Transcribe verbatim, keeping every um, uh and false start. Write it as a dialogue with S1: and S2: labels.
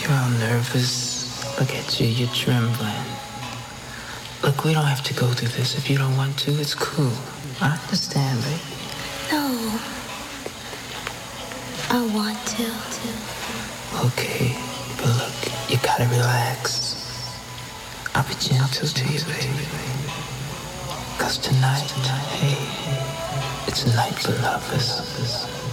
S1: You're all nervous. Look at you, you're trembling. Look, we don't have to go through this if you don't want to. It's cool. I understand, baby.
S2: No. I want to.
S1: Okay, but look, you gotta relax. I'll be gentle to you, baby. Cause tonight, hey, it's a night for lovers.